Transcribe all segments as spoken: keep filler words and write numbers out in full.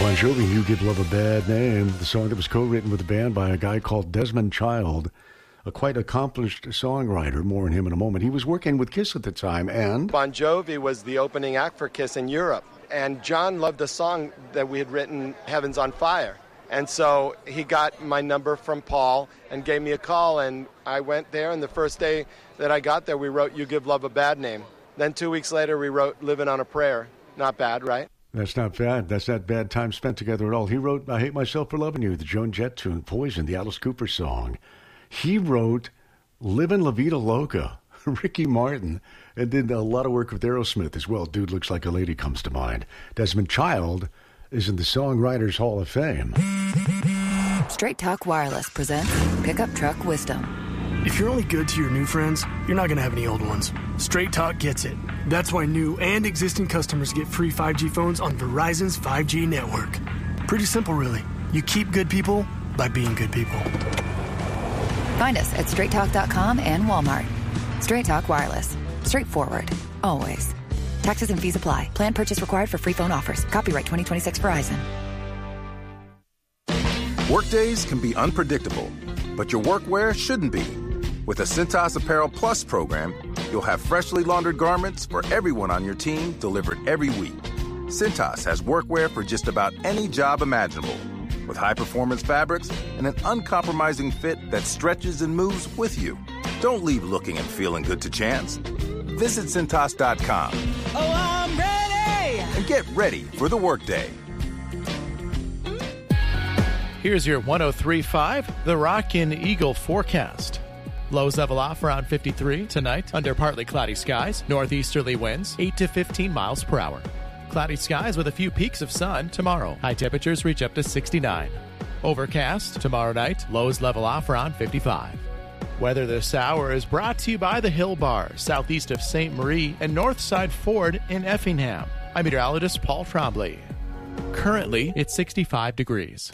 Bon Jovi, You Give Love a Bad Name, the song that was co-written with the band by a guy called Desmond Child, a quite accomplished songwriter. More on him in a moment. He was working with Kiss at the time, and Bon Jovi was the opening act for Kiss in Europe. And John loved a song that we had written, Heaven's on Fire. And so he got my number from Paul and gave me a call, and I went there, and the first day that I got there, we wrote You Give Love a Bad Name. Then two weeks later, we wrote Living on a Prayer. Not bad, right? That's not bad. That's not bad time spent together at all. He wrote I Hate Myself for Loving You, the Joan Jett tune, Poison, the Alice Cooper song. He wrote Livin' La Vida Loca, Ricky Martin, and did a lot of work with Aerosmith as well. Dude Looks Like a Lady comes to mind. Desmond Child is in the Songwriters Hall of Fame. Straight Talk Wireless presents Pickup Truck Wisdom. If you're only good to your new friends, you're not going to have any old ones. Straight Talk gets it. That's why new and existing customers get free five G phones on Verizon's five G network. Pretty simple, really. You keep good people by being good people. Find us at straight talk dot com and Walmart. Straight Talk Wireless. Straightforward. Always. Taxes and fees apply. Plan purchase required for free phone offers. Copyright twenty twenty-six Verizon. Workdays can be unpredictable, but your workwear shouldn't be. With the Cintas Apparel Plus program, you'll have freshly laundered garments for everyone on your team delivered every week. Cintas has workwear for just about any job imaginable, with high-performance fabrics and an uncompromising fit that stretches and moves with you. Don't leave looking and feeling good to chance. Visit Cintas dot com. Oh, I'm ready! And get ready for the workday. Here's your one oh three point five, The Rockin' Eagle forecast. Lows level off around fifty-three tonight under partly cloudy skies. Northeasterly winds eight to fifteen miles per hour. Cloudy skies with a few peaks of sun tomorrow. High temperatures reach up to sixty-nine. Overcast tomorrow night. Lows level off around fifty-five. Weather this hour is brought to you by the Hill Bar, southeast of Saint Marie and Northside Ford in Effingham. I'm meteorologist Paul Trombley. Currently, it's sixty-five degrees.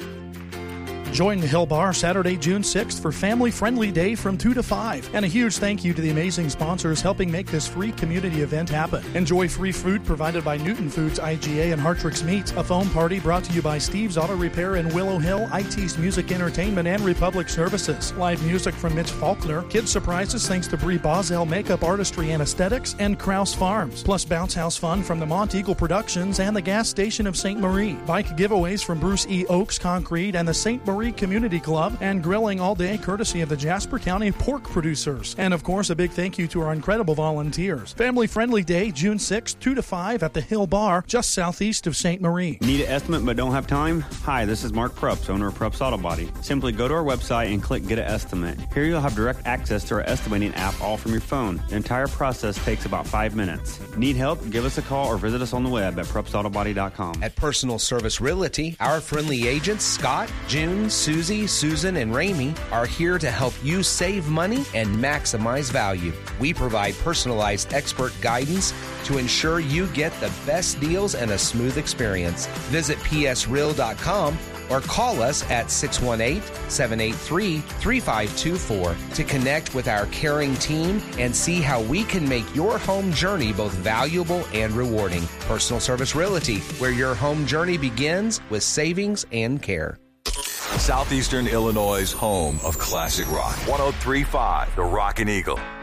Join the Hill Bar Saturday, June sixth for Family Friendly Day from two to five. And a huge thank you to the amazing sponsors helping make this free community event happen. Enjoy free food provided by Newton Foods, I G A, and Hartrix Meats. A foam party brought to you by Steve's Auto Repair in Willow Hill, I T's Music Entertainment, and Republic Services. Live music from Mitch Faulkner. Kids surprises thanks to Brie Boswell Makeup Artistry and Aesthetics and Krause Farms. Plus bounce house fun from the Mont Eagle Productions and the gas station of Saint Marie. Bike giveaways from Bruce E. Oaks Concrete and the Saint Marie Community Club, and grilling all day courtesy of the Jasper County pork producers. And of course, a big thank you to our incredible volunteers. Family Friendly Day, June sixth, two to five at the Hill Bar, just southeast of Saint Marie. Need an estimate but don't have time? Hi, this is Mark Prups, owner of Prups Auto Body. Simply go to our website and click Get an Estimate. Here you'll have direct access to our estimating app all from your phone. The entire process takes about five minutes. Need help? Give us a call or visit us on the web at prups auto body dot com. At Personal Service Realty, our friendly agents, Scott, June, Susie, Susan, and Ramey, are here to help you save money and maximize value. We provide personalized expert guidance to ensure you get the best deals and a smooth experience. Visit p s real dot com or call us at six one eight, seven eight three, three five two four to connect with our caring team and see how we can make your home journey both valuable and rewarding. Personal Service Realty, where your home journey begins with savings and care. Southeastern Illinois' home of classic rock. one oh three point five, The Rockin' Eagle.